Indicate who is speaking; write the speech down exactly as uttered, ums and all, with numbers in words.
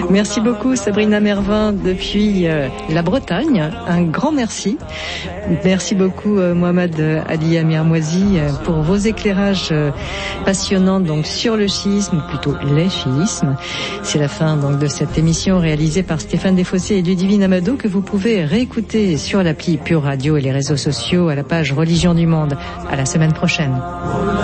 Speaker 1: Merci beaucoup Sabrina Mervin depuis euh, la Bretagne. Un grand merci. Merci beaucoup euh, Mohamed Ali Amirmoisi euh, pour vos éclairages euh, passionnants donc sur le chiisme, ou plutôt les chiismes. C'est la fin donc de cette émission réalisée par Stéphane Desfossés et Ludivine Amado que vous pouvez réécouter sur l'appli Pure Radio et les réseaux sociaux à la page Religion du Monde. À la semaine prochaine.